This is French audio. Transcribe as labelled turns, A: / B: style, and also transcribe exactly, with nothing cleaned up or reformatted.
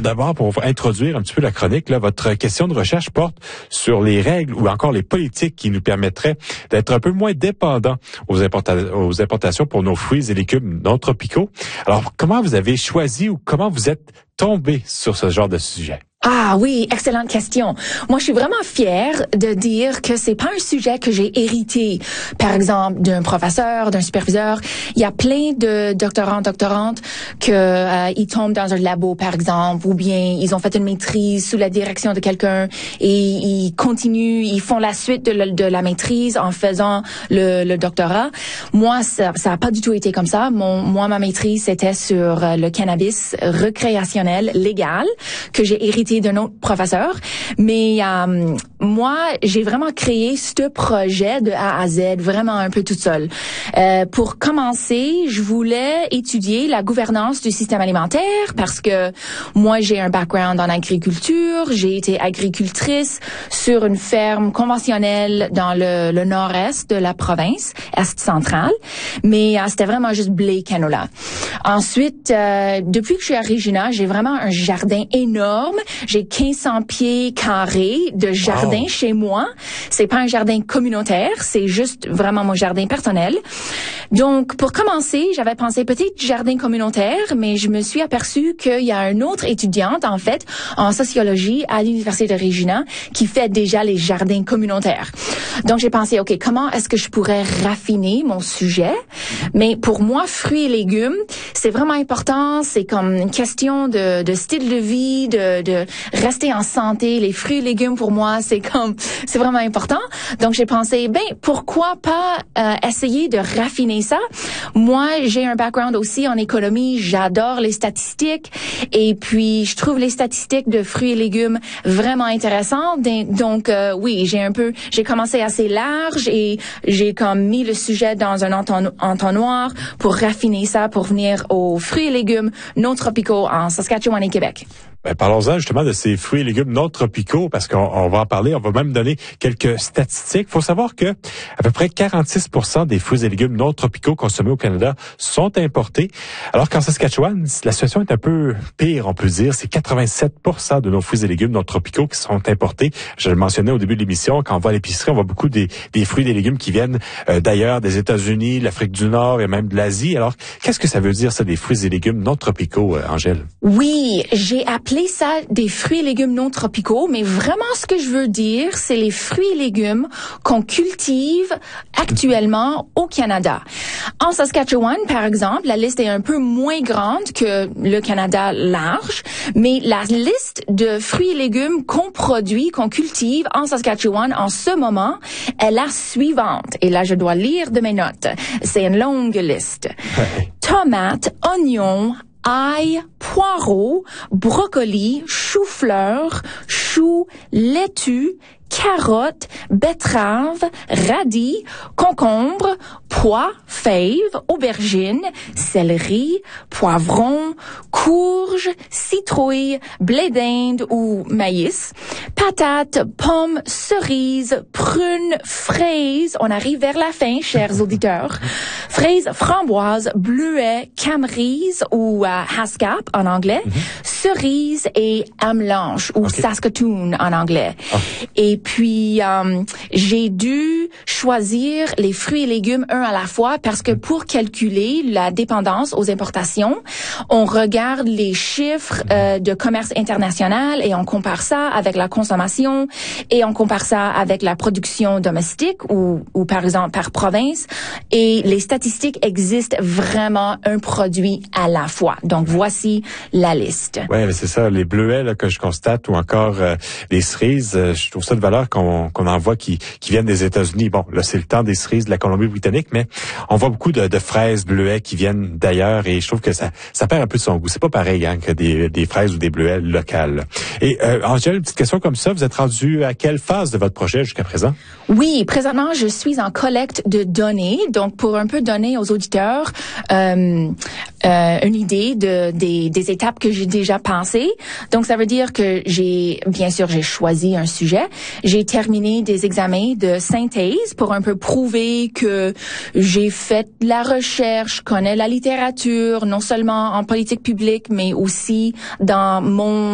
A: d'abord, pour introduire un petit peu la chronique, là, votre question de recherche porte sur les règles ou encore les politiques qui nous permettraient d'être un peu moins dépendants aux, importa- aux importations pour nos fruits et légumes non tropicaux. Alors, comment vous avez choisi ou comment vous êtes tombé sur ce genre de sujet?
B: Ah oui, excellente question. Moi, je suis vraiment fière de dire que c'est pas un sujet que j'ai hérité, par exemple, d'un professeur, d'un superviseur. Il y a plein de doctorants, doctorantes que euh, ils tombent dans un labo, par exemple, ou bien ils ont fait une maîtrise sous la direction de quelqu'un et ils continuent, ils font la suite de, le, de la maîtrise en faisant le, le doctorat. Moi, ça, ça a pas du tout été comme ça. Mon, moi, ma maîtrise, c'était sur le cannabis récréationnel légal que j'ai hérité d'un autre professeur, mais euh, moi, j'ai vraiment créé ce projet de A à Z, vraiment un peu toute seule. Euh, pour commencer, je voulais étudier la gouvernance du système alimentaire parce que moi, j'ai un background en agriculture, j'ai été agricultrice sur une ferme conventionnelle dans le, le nord-est de la province, est centrale, mais euh, c'était vraiment juste blé canola. Ensuite, euh, depuis que je suis à Regina, j'ai vraiment un jardin énorme. J'ai quinze cents pieds carrés de jardin wow. chez moi. C'est pas un jardin communautaire, c'est juste vraiment mon jardin personnel. Donc, pour commencer, j'avais pensé peut-être jardin communautaire, mais je me suis aperçue qu'il y a une autre étudiante, en fait, en sociologie à l'Université de Regina, qui fait déjà les jardins communautaires. Donc, j'ai pensé, OK, comment est-ce que je pourrais raffiner mon sujet? Mais pour moi, fruits et légumes, c'est vraiment important. C'est comme une question de, de style de vie, de, de rester en santé. Les fruits et légumes, pour moi, c'est comme, c'est vraiment important. Donc, j'ai pensé, ben, pourquoi pas euh, essayer de raffiner ça? Moi, j'ai un background aussi en économie. J'adore les statistiques. Et puis, je trouve les statistiques de fruits et légumes vraiment intéressantes. Donc, euh, oui, j'ai un peu, j'ai commencé assez large et j'ai comme mis le sujet dans un enton- entonnoir pour raffiner ça, pour venir aux fruits et légumes non tropicaux en Saskatchewan et Québec.
A: Ben, parlons-en justement de ces fruits et légumes non tropicaux parce qu'on on va en parler. On va même donner quelques statistiques. Il faut savoir que à peu près quarante-six pour cent des fruits et légumes non tropicaux consommés au Canada sont importés. Alors qu'en Saskatchewan, la situation est un peu pire, on peut dire. C'est quatre-vingt-sept pour cent de nos fruits et légumes non tropicaux qui sont importés. Je le mentionnais au début de l'émission, quand on va à l'épicerie, on voit beaucoup des, des fruits et des légumes qui viennent euh, d'ailleurs, des États-Unis, l'Afrique du Nord et même de l'Asie. Alors, qu'est-ce que ça veut dire, ça, des fruits et légumes non tropicaux, euh, Angèle?
B: Oui, j'ai appelé ça des fruits et légumes non tropicaux, mais vraiment ce que je veux dire, c'est les fruits et légumes qu'on cultive actuellement au Canada. En Saskatchewan, par exemple, la liste est un peu moins grande que le Canada large, mais la liste de fruits et légumes qu'on produit, qu'on cultive en Saskatchewan en ce moment est la suivante. Et là, je dois lire de mes notes. C'est une longue liste.
A: Ouais.
B: Tomates, oignons, ail, poireaux, brocolis, chou-fleur, choux, laitue, carottes, betteraves, radis, concombres, pois, fèves, aubergines, céleri, poivrons, courges, citrouilles, blé d'Inde ou maïs, patates, pommes, cerises, prunes, fraises. On arrive vers la fin, chers auditeurs. Fraises, framboises, bleuets, camerises ou uh, haskap en anglais, mm-hmm. cerises et hamelange ou okay. Saskatoon en anglais. Oh. Et puis, euh, j'ai dû choisir les fruits et légumes un à la fois parce que pour calculer la dépendance aux importations, on regarde les chiffres euh, de commerce international et on compare ça avec la consommation et on compare ça avec la production domestique ou, ou par exemple par province. Et les statistiques existent vraiment un produit à la fois. Donc, voici la liste.
A: Oui, c'est ça. Les bleuets là, que je constate ou encore euh, les cerises, euh, je trouve ça de valeur qu'on, qu'on en voit qui, qui viennent des États-Unis. Bon, là, c'est le temps des cerises de la Colombie-Britannique, mais on voit beaucoup de, de fraises, bleuets qui viennent d'ailleurs et je trouve que ça, ça perd un peu de son goût. C'est pas pareil hein, que des, des fraises ou des bleuets locales. Et euh, Angèle, une petite question comme ça, vous êtes rendu à quelle phase de votre projet jusqu'à présent?
B: Oui, présentement, je suis en collecte de données, donc pour un peu donner aux auditeurs euh, euh, une idée de des, des étapes que j'ai déjà pensées. Donc, ça veut dire que j'ai, bien sûr, j'ai choisi un sujet. J'ai terminé des examens de synthèse pour un peu prouver que j'ai fait la recherche, connais la littérature, non seulement en politique publique, mais aussi dans mon